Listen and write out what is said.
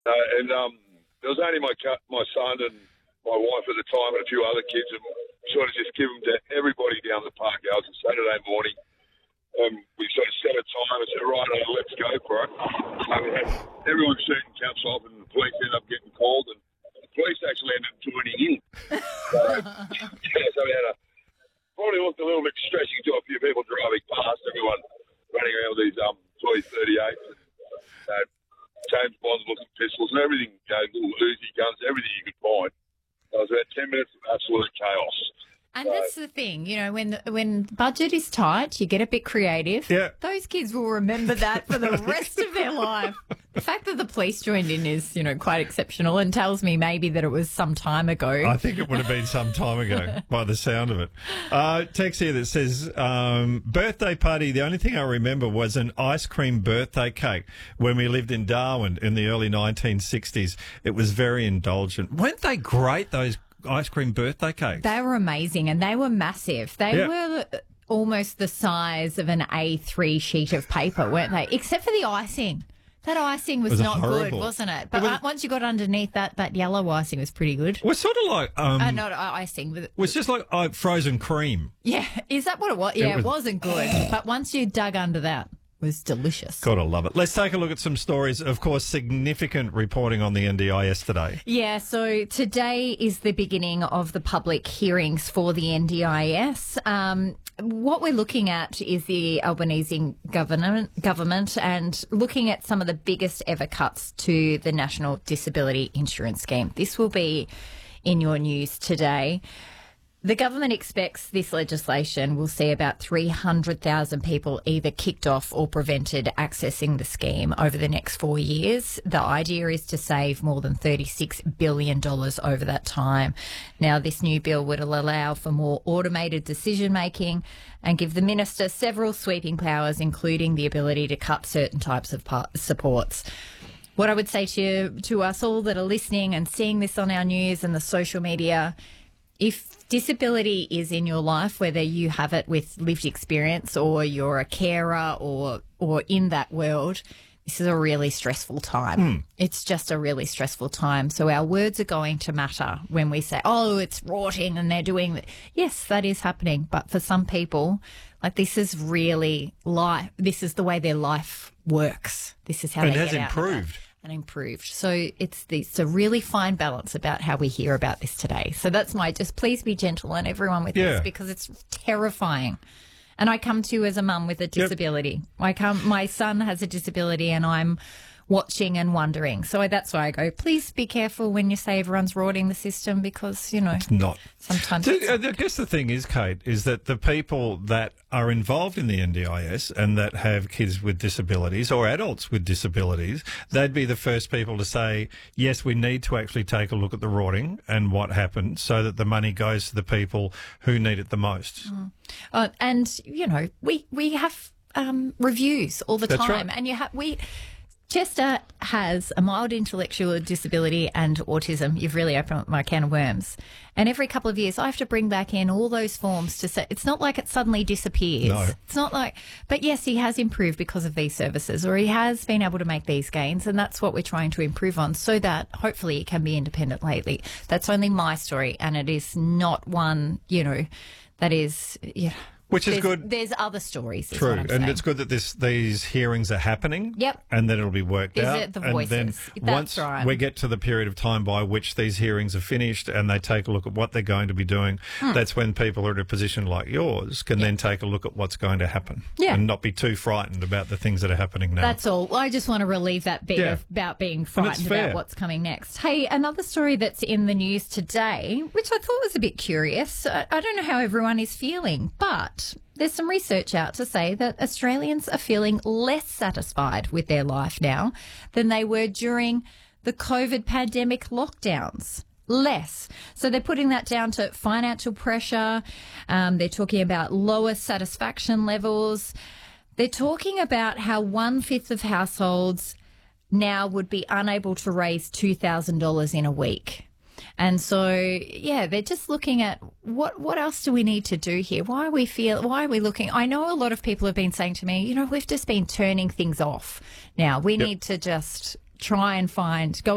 There was only my son and my wife at the time and a few other kids, and sort of just give them to everybody down the park. It was a Saturday morning. We sort of set a time and said, right, let's go for it. So we had everyone shooting caps off, and the police ended up getting called, and the police actually ended up joining in. So we had probably looked a little bit stretching to a few people driving past, everyone running around with these toy 38s and James Bond looking pistols and everything, little Uzi guns, everything you could find. It was about 10 minutes of absolute chaos. And that's the thing, when budget is tight, you get a bit creative. Yeah. Those kids will remember that for the rest of their life. The fact that the police joined in is, quite exceptional and tells me maybe that it was some time ago. I think it would have been some time ago by the sound of it. Text here that says, birthday party, the only thing I remember was an ice cream birthday cake when we lived in Darwin in the early 1960s. It was very indulgent. Weren't they great, those ice cream birthday cakes? They were amazing and they were massive. They were almost the size of an A3 sheet of paper, weren't they? Except for the icing. That icing was not horrible. good, wasn't it? But once you got underneath that yellow icing was pretty good. It was sort of like... not icing. But it was just like frozen cream. Yeah, is that what it was? Yeah, it wasn't good. But once you dug under that, it was delicious. Gotta love it. Let's take a look at some stories. Of course, significant reporting on the NDIS today. Yeah, so today is the beginning of the public hearings for the NDIS. What we're looking at is the Albanese government and looking at some of the biggest ever cuts to the National Disability Insurance Scheme. This will be in your news today. The government expects this legislation will see about 300,000 people either kicked off or prevented accessing the scheme over the next 4 years. The idea is to save more than $36 billion over that time. Now, this new bill would allow for more automated decision-making and give the minister several sweeping powers, including the ability to cut certain types of supports. What I would say to us all that are listening and seeing this on our news and the social media, if disability is in your life, whether you have it with lived experience or you're a carer or in that world, this is a really stressful time. It's just a really stressful time. So our words are going to matter when we say, oh, it's rotting and they're doing that. Yes, that is happening. But for some people, this is really life. This is the way their life works. This is how they get out of that. It has improved. And improved. So it's a really fine balance about how we hear about this today. So that's just please be gentle on everyone with this because it's terrifying. And I come to you as a mum with a disability. My son has a disability and I'm watching and wondering. So that's why I go, please be careful when you say everyone's rotting the system because, It's not. Sometimes I guess the thing is, Kate, is that the people that are involved in the NDIS and that have kids with disabilities or adults with disabilities, they'd be the first people to say, yes, we need to actually take a look at the rotting and what happened so that the money goes to the people who need it the most. And, we have reviews all the That's time. right. And Chester has a mild intellectual disability and autism. You've really opened up my can of worms. And every couple of years, I have to bring back in all those forms to say, it's not like it suddenly disappears. No. It's not like, but yes, he has improved because of these services, or he has been able to make these gains. And that's what we're trying to improve on so that hopefully he can be independent lately. That's only my story. And it is not one, that is, Which is good. There's other stories. True. And it's good that these hearings are happening. Yep. And that it'll be worked out. The voices. And then once we get to the period of time by which these hearings are finished and they take a look at what they're going to be doing, that's when people are in a position like yours can then take a look at what's going to happen. Yeah. And not be too frightened about the things that are happening now. That's all. I just want to relieve that bit about being frightened about what's coming next. Hey, another story that's in the news today, which I thought was a bit curious. I don't know how everyone is feeling, but there's some research out to say that Australians are feeling less satisfied with their life now than they were during the COVID pandemic lockdowns. Less. So they're putting that down to financial pressure. They're talking about lower satisfaction levels. They're talking about how 1/5 of households now would be unable to raise $2,000 in a week. And so, they're just looking at what else do we need to do here? Why are we looking? I know a lot of people have been saying to me, we've just been turning things off now. We need to just try and go